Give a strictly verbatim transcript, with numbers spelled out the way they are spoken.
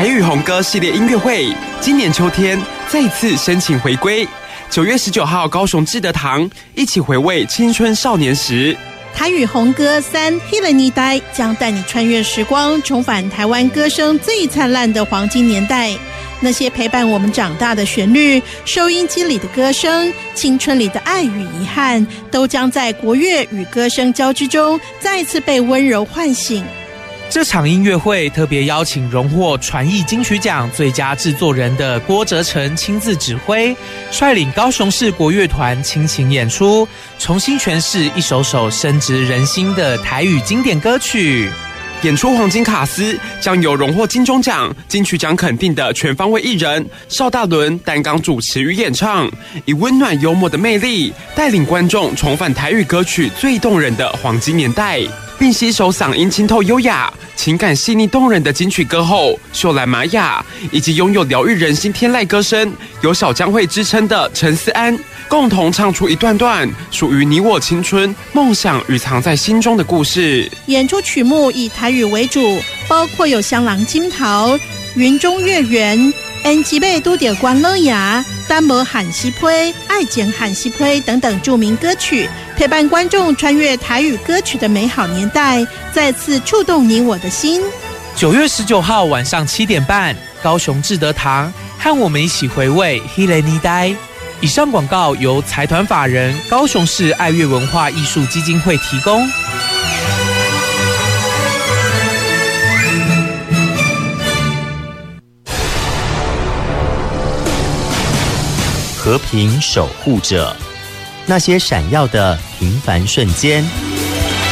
台语红歌系列音乐会今年秋天再次深情回归。九月十九号，高雄志德堂一起回味青春少年时。 台语红歌三《黑了你呆》将带你穿越时光，重返台湾歌声最灿烂的黄金年代。那些陪伴我们长大的旋律，收音机里的歌声，青春里的爱与遗憾，都将在国乐与歌声交织中再次被温柔唤醒。 这场音乐会特别邀请荣获传艺金曲奖最佳制作人的郭哲成亲自指挥，率领高雄市国乐团倾情演出，重新诠释一首首深植人心的台语经典歌曲。 演出黄金卡司将由荣获金钟奖、金曲奖肯定的全方位艺人邵大伦担纲主持与演唱，以温暖幽默的魅力带领观众重返台语歌曲最动人的黄金年代，并携手嗓音清透优雅、情感细腻动人的金曲歌后秀兰玛雅，以及拥有疗愈人心天籁歌声、有小江蕙之称的陈思安，共同唱出一段段属于你我青春、梦想与藏在心中的故事。 演出曲目以台语为主，包括有香囊金桃、云中月圆、恩吉贝都点关乐牙、丹摩喊西推、爱简喊西推等等著名歌曲，陪伴观众穿越台语歌曲的美好年代，再次触动你我的心。 九月十九号晚上七点半，高雄志德堂，和我们一起回味《黑雷尼呆》。以上广告由财团法人高雄市爱乐文化艺术基金会提供。 和平守护者，那些闪耀的平凡瞬间。